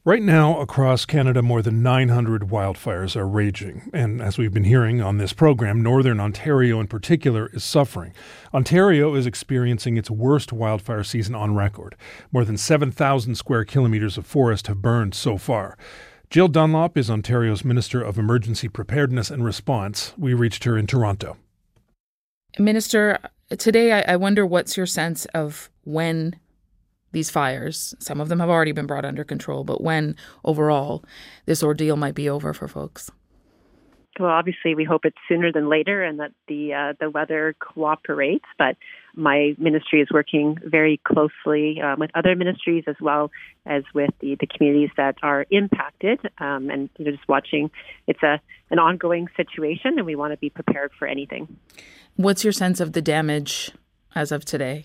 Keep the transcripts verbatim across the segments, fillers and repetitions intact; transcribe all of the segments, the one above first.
Right now, across Canada, more than nine hundred wildfires are raging. And as we've been hearing on this program, Northern Ontario in particular is suffering. Ontario is experiencing its worst wildfire season on record. More than seven thousand square kilometres of forest have burned so far. Jill Dunlop is Ontario's Minister of Emergency Preparedness and Response. We reached her in Toronto. Minister, today I, I wonder what's your sense of when these fires, some of them have already been brought under control, but when overall this ordeal might be over for folks? Well, obviously, we hope it's sooner than later and that the uh, the weather cooperates. But my ministry is working very closely um, with other ministries as well as with the, the communities that are impacted. Um, and you know, just watching, it's a an ongoing situation, and we want to be prepared for anything. What's your sense of the damage as of today?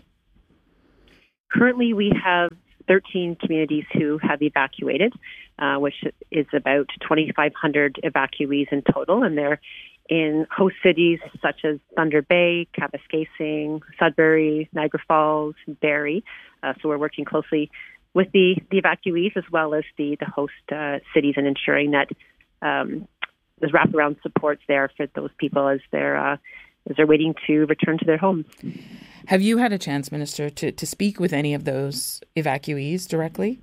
Currently, we have thirteen communities who have evacuated, uh, which is about twenty-five hundred evacuees in total, and they're in host cities such as Thunder Bay, Kapuskasing, Sudbury, Niagara Falls, Barrie. Uh, so we're working closely with the, the evacuees as well as the, the host uh, cities and ensuring that um, there's wraparound supports there for those people as they're uh, as they're waiting to return to their homes. Have you had a chance, Minister, to, to speak with any of those evacuees directly?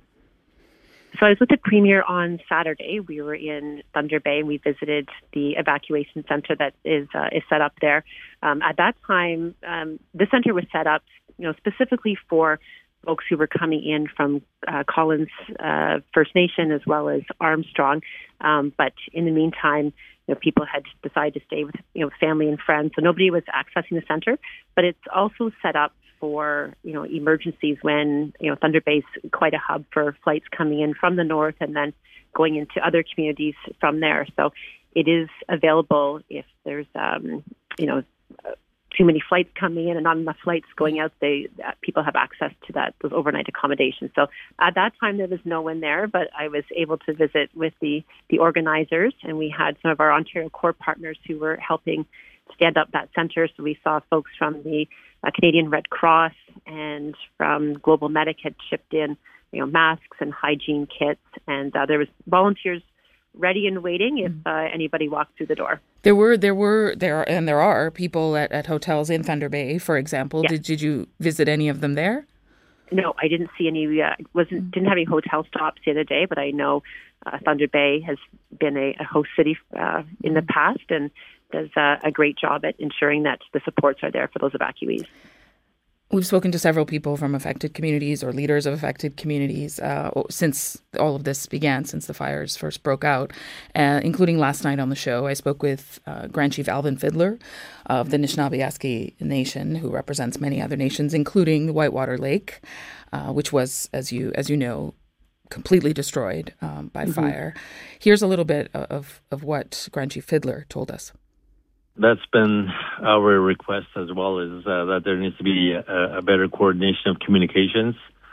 So I was with the Premier on Saturday. We were in Thunder Bay and we visited the evacuation center that is uh, is set up there. Um, at that time, um, the center was set up, you know, specifically for folks who were coming in from uh, Collins uh, First Nation as well as Armstrong. Um, but in the meantime, you know, people had decided to stay with, you know, family and friends, so nobody was accessing the center. But it's also set up for, you know, emergencies when, you know, Thunder Bay's quite a hub for flights coming in from the north and then going into other communities from there. So it is available if there's, um, you know, too many flights coming in and not enough flights going out. They uh, people have access to that those overnight accommodations. So at that time there was no one there, but I was able to visit with the the organizers, and we had some of our Ontario Corps partners who were helping stand up that center. So we saw folks from the uh, Canadian Red Cross and from Global Medic had chipped in, you know, masks and hygiene kits, and uh, there was volunteers ready and waiting if uh, anybody walked through the door. There were, there were, there are, and there are people at, at hotels in Thunder Bay, for example. Yes. Did did you visit any of them there? No, I didn't see any. Uh, wasn't didn't have any hotel stops the other day, but I know uh, Thunder Bay has been a, a host city uh, in the past and does uh, a great job at ensuring that the supports are there for those evacuees. We've spoken to several people from affected communities or leaders of affected communities uh, since all of this began, since the fires first broke out, uh, including last night on the show. I spoke with uh, Grand Chief Alvin Fiddler of the Anishinaabe Nation, who represents many other nations, including the Whitewater Lake, uh, which was, as you as you know, completely destroyed um, by mm-hmm. fire. Here's a little bit of, of what Grand Chief Fiddler told us. That's been our request as well, is uh, that there needs to be a, a better coordination of communications,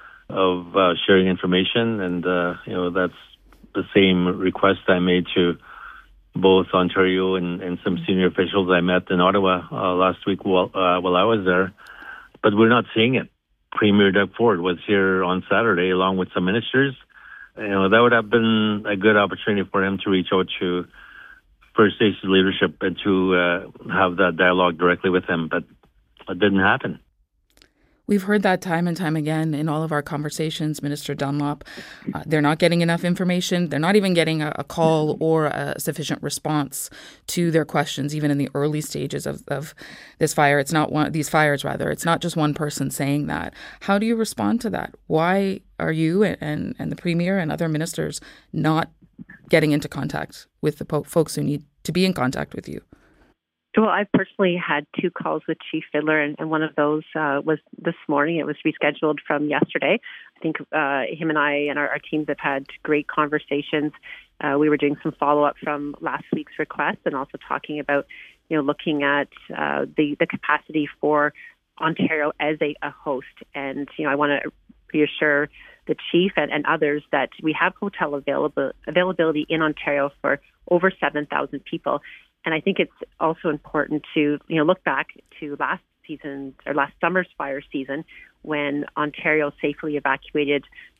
of uh, sharing information. And, uh, you know, that's the same request I made to both Ontario and, and some senior officials I met in Ottawa uh, last week while, uh, while I was there. But we're not seeing it. Premier Doug Ford was here on Saturday along with some ministers. You know, that would have been a good opportunity for him to reach out to First Nation leadership and to uh, have that dialogue directly with him, but it didn't happen. We've heard that time and time again in all of our conversations, Minister Dunlop. Uh, they're not getting enough information. They're not even getting a, a call or a sufficient response to their questions, even in the early stages of, of this fire. It's not one these fires, rather. It's not just one person saying that. How do you respond to that? Why are you and, and the Premier and other ministers not getting into contact with the po- folks who need to be in contact with you? Well, I've personally had two calls with Chief Fiddler, and, and one of those uh, was this morning. It was rescheduled from yesterday. I think uh, him and I and our, our teams have had great conversations. Uh, we were doing some follow-up from last week's request and also talking about, you know, looking at uh, the, the capacity for Ontario as a, a host. And, you know, I want to reassure the chief and, and others that we have hotel available, availability in Ontario for over seven thousand people. And I think it's also important to, you know, look back to last season or last summer's fire season when Ontario safely evacuated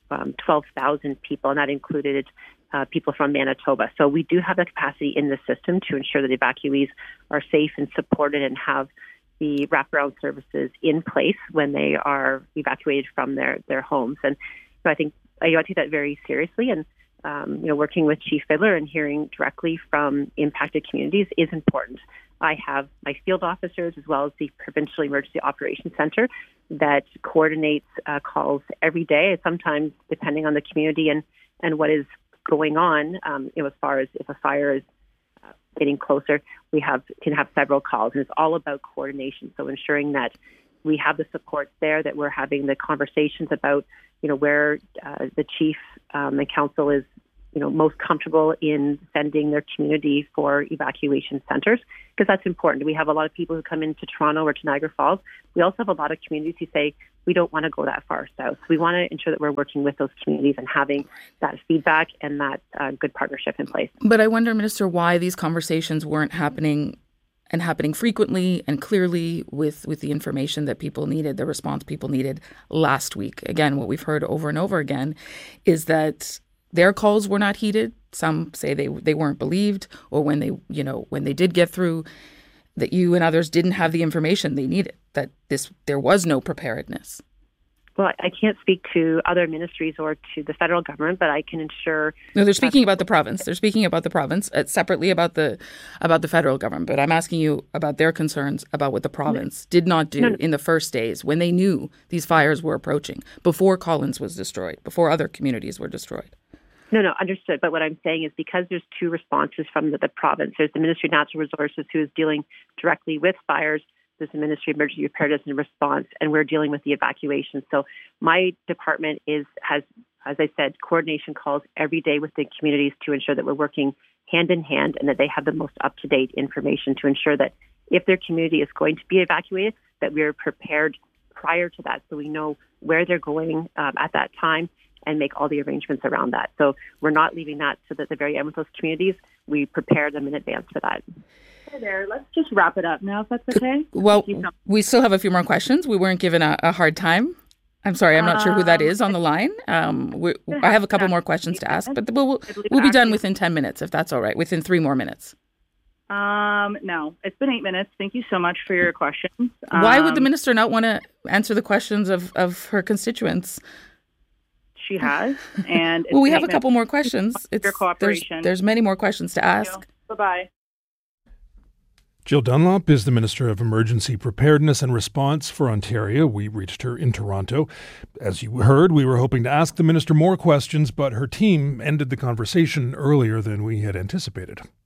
um, twelve thousand people, and that included uh, people from Manitoba. So we do have the capacity in the system to ensure that evacuees are safe and supported and have the wraparound services in place when they are evacuated from their, their homes. And so I think I take that very seriously. And um, you know, working with Chief Fiddler and hearing directly from impacted communities is important. I have my field officers as well as the Provincial Emergency Operations Center that coordinates uh, calls every day, sometimes depending on the community and, and what is going on, um, you know, as far as if a fire is uh, getting closer, we have can have several calls. And it's all about coordination. So ensuring that we have the supports there, that we're having the conversations about, you know, where uh, the chief um, and council is, you know, most comfortable in sending their community for evacuation centers, because that's important. We have a lot of people who come into Toronto or to Niagara Falls. We also have a lot of communities who say, we don't want to go that far south. We want to ensure that we're working with those communities and having that feedback and that uh, good partnership in place. But I wonder, Minister, why these conversations weren't happening and happening frequently and clearly with, with the information that people needed, the response people needed last week. Again, what we've heard over and over again is that their calls were not heeded. Some say they they weren't believed, or when they, you know, when they did get through, that you and others didn't have the information they needed, that this there was no preparedness. Well, I can't speak to other ministries or to the federal government, but I can ensure. No, they're speaking about the province. They're speaking about the province uh, separately about the about the federal government. But I'm asking you about their concerns about what the province no. did not do no, no. in the first days when they knew these fires were approaching, before Collins was destroyed, before other communities were destroyed. No, no, understood. But what I'm saying is because there's two responses from the, the province, there's the Ministry of Natural Resources who is dealing directly with fires. There's the Ministry of Emergency Preparedness and Response, and we're dealing with the evacuation. So my department is has, as I said, coordination calls every day with the communities to ensure that we're working hand in hand and that they have the most up-to-date information to ensure that if their community is going to be evacuated, that we're prepared prior to that so we know where they're going um, at that time and make all the arrangements around that. So we're not leaving that to the, the very end with those communities. We prepare them in advance for that. Hey there, let's just wrap it up now, if that's okay. Well, we still have a few more questions. We weren't given a, a hard time. I'm sorry, I'm not um, sure who that is on the line. Um, we, I have a couple more questions to ask, but we'll, we'll be done within ten minutes, if that's all right, within three more minutes. Um, no, it's been eight minutes. Thank you so much for your questions. Why um, would the minister not want to answer the questions of, of her constituents? She has, and well, we have a couple more questions. It's your cooperation. There's, there's many more questions to ask. Bye bye. Jill Dunlop is the Minister of Emergency Preparedness and Response for Ontario. We reached her in Toronto. As you heard, we were hoping to ask the minister more questions, but her team ended the conversation earlier than we had anticipated.